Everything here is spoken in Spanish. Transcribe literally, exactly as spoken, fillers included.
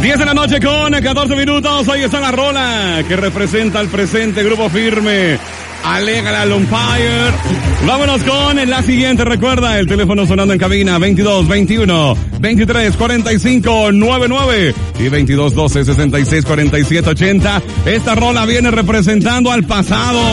diez de la noche con catorce minutos. Ahí está la rola que representa el presente Grupo Firme. Alégrala al Umpire. Vámonos con la siguiente. Recuerda, el teléfono sonando en cabina veintidós veintiuno veintitrés cuarenta y cinco noventa y nueve y veintidós doce sesenta y seis cuarenta y siete ochenta. Esta rola viene representando al pasado.